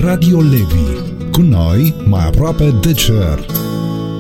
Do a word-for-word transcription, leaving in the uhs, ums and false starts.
Radio Levi. Cu noi, mai aproape de cer.